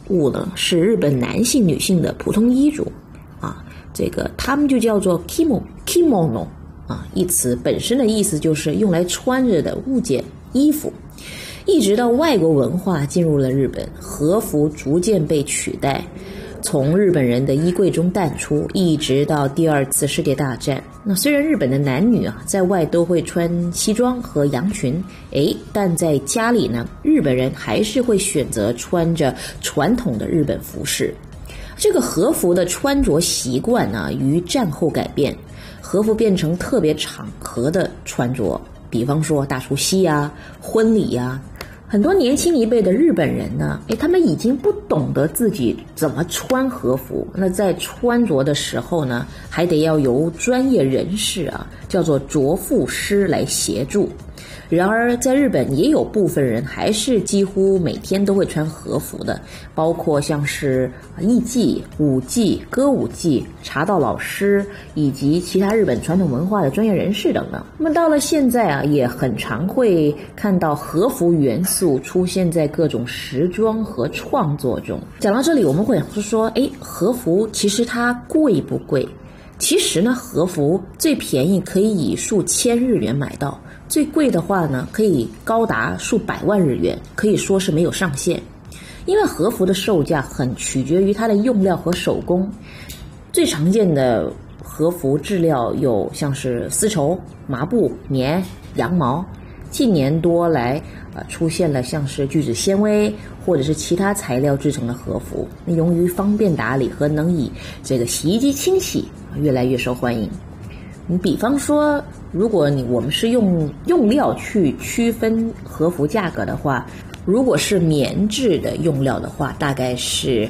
物呢是日本男性女性的普通衣着啊，这个他们就叫做 kimono 啊，一词本身的意思就是用来穿着的物件衣服。一直到外国文化进入了日本，和服逐渐被取代，从日本人的衣柜中淡出，一直到第二次世界大战。那虽然日本的男女在外都会穿西装和洋裙，但在家里呢，日本人还是会选择穿着传统的日本服饰。这个和服的穿着习惯呢，于战后改变，和服变成特别场合的穿着，比方说大除夕啊、婚礼啊。很多年轻一辈的日本人呢，他们已经不懂得自己怎么穿和服，那在穿着的时候呢，还得要由专业人士叫做着服师来协助。然而在日本也有部分人还是几乎每天都会穿和服的，包括像是艺伎、舞伎、歌舞伎、茶道老师以及其他日本传统文化的专业人士等等。那么到了现在也很常会看到和服元素出现在各种时装和创作中。讲到这里，我们会说和服其实它贵不贵？其实呢，和服最便宜可以以数千日元买到，最贵的话呢，可以高达数百万日元，可以说是没有上限。因为和服的售价很取决于它的用料和手工。最常见的和服质料有像是丝绸、麻布、棉、羊毛。近年多来出现了像是聚酯纤维或者是其他材料制成的和服，用于方便打理和能以这个洗衣机清洗，越来越受欢迎。你比方说，如果我们是用料去区分和服价格的话，如果是棉质的用料的话，大概是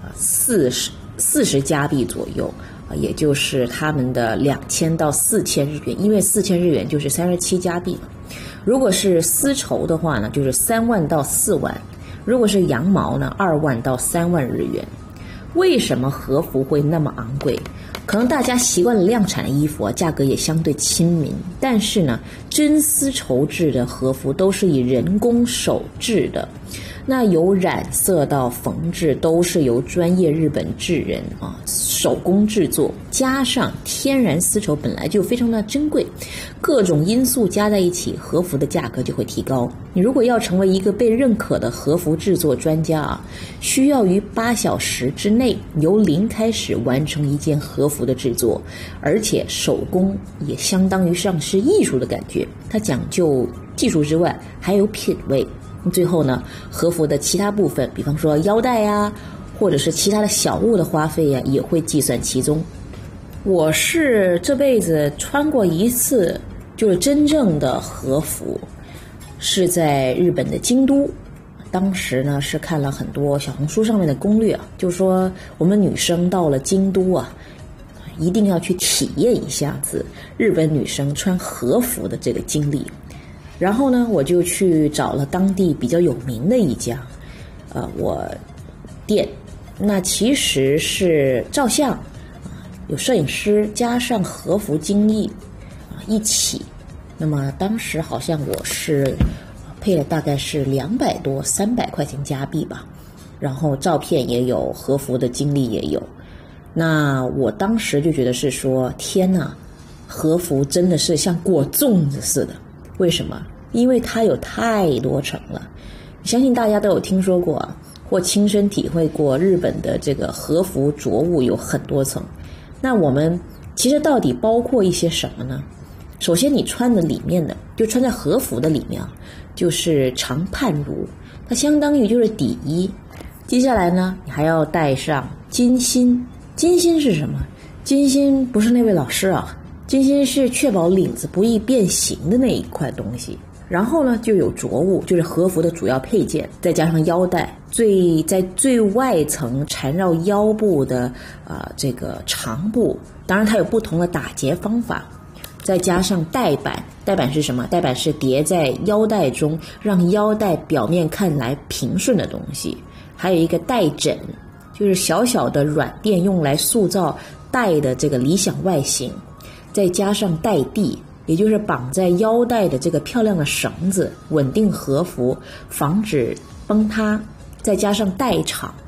40加币左右，也就是他们的2000到4000日元，因为4000日元就是37加币嘛。如果是丝绸的话呢，就是3万到4万；如果是羊毛呢，2万到3万日元。为什么和服会那么昂贵？可能大家习惯了量产的衣服价格也相对亲民，但是呢，真丝绸制的和服都是以人工手制的，那由染色到缝制都是由专业日本制人手工制作，加上天然丝绸本来就非常的珍贵，各种因素加在一起，和服的价格就会提高。你如果要成为一个被认可的和服制作专家需要于8小时之内由零开始完成一件和服的制作，而且手工也相当于像是艺术的感觉，它讲究技术之外还有品味。最后呢，和服的其他部分，比方说腰带或者是其他的小物的花费也会计算其中。我是这辈子穿过一次就是真正的和服，是在日本的京都。当时呢是看了很多小红书上面的攻略就说我们女生到了京都一定要去体验一下子日本女生穿和服的这个经历。然后呢，我就去找了当地比较有名的一家店，那其实是照相有摄影师加上和服精艺一起。那么当时好像我是配了大概是200多300块钱加币吧，然后照片也有，和服的经历也有。那我当时就觉得是说，天哪，和服真的是像裹粽子似的。为什么？因为它有太多层了。相信大家都有听说过或亲身体会过日本的这个和服着物有很多层。那我们其实到底包括一些什么呢？首先你穿的里面的，就穿在和服的里面就是长畔襦，它相当于就是底衣。接下来呢，你还要带上金芯。金芯是什么？金芯不是那位老师金芯是确保领子不易变形的那一块东西。然后呢，就有着物，就是和服的主要配件，再加上腰带，在最外层缠绕腰部的这个长布，当然它有不同的打结方法，再加上带板。带板是什么？带板是叠在腰带中，让腰带表面看来平顺的东西。还有一个带枕，就是小小的软垫，用来塑造带的这个理想外形。再加上带地，也就是绑在腰带的这个漂亮的绳子，稳定和服，防止崩塌。再加上带场，